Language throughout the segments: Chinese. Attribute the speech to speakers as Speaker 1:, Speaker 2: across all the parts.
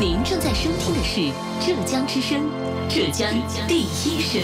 Speaker 1: 您正在收听的是浙江之声，浙江第一声。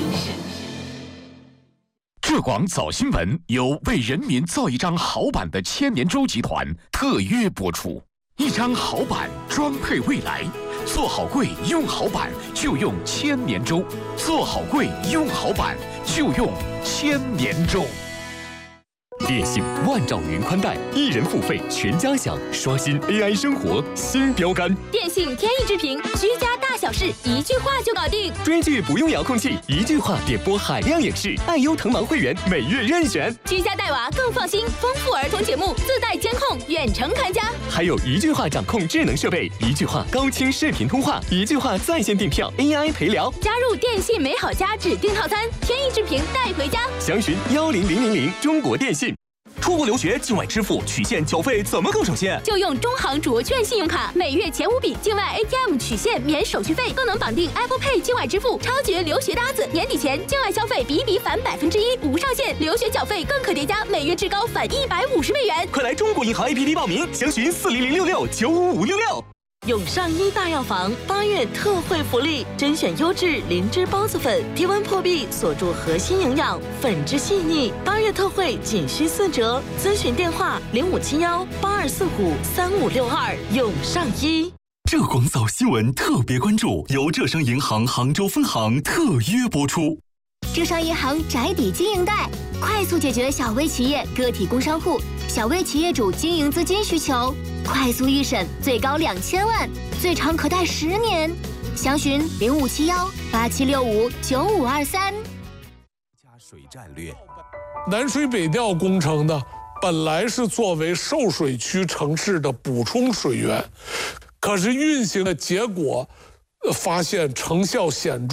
Speaker 2: 浙广早新闻由为人民造一张好版的千年舟集团特约播出。一张好版装配未来，做好柜用好版就用千年舟，做好柜用好版就用千年舟。
Speaker 3: 电信万兆云宽带，一人付费全家享，刷新 AI 生活新标杆。
Speaker 4: 电信天翼之屏，居家大小事一句话就搞定。
Speaker 3: 追剧不用遥控器，一句话点播海量影视。爱优腾芒会员每月任选。
Speaker 4: 居家带娃更放心，丰富儿童节目自带监控，远程看家。
Speaker 3: 还有一句话掌控智能设备，一句话高清视频通话，一句话在线订票 ，AI 陪聊。
Speaker 4: 加入电信美好家指定套餐，天翼之屏带回家。
Speaker 3: 详询10000中国电信。
Speaker 5: 出国留学境外支付取现缴费怎么更省心？
Speaker 4: 就用中行主额券信用卡，每月前5笔境外 ATM 取现免手续费，更能绑定 Apple Pay 境外支付，超绝留学搭子。年底前境外消费比比返1%，无上限，留学缴费更可叠加，每月至高返150美元。
Speaker 5: 快来中国银行 APP 报名，详询40066-95566。
Speaker 6: 永上医大药房8月特惠福利，甄选优质灵芝孢子粉，低温破壁，锁住核心营养，粉质细腻。8月特惠仅需4折，咨询电话057182453562。永上医。
Speaker 5: 浙广早新闻特别关注，由浙商银行杭州分行特约播出。
Speaker 7: 浙商银行宅邸经营贷，快速解决小微企业、个体工商户、小微企业主经营资金需求，快速预审，最高2000万，最长可贷10年。详询057187659523。
Speaker 5: 加水战略，
Speaker 8: 南水北调工程呢，本来是作为受水区城市的补充水源，可是运行的结果，发现成效显著。